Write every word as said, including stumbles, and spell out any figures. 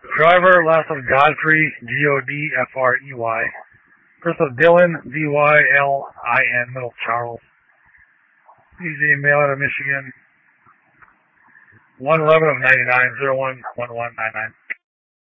Driver, last of Godfrey, G O D F R E Y. First of Dylan, D Y L I N, middle Charles. Easy mail out of Michigan. one eleven of ninety-nine, zero one one one nine nine.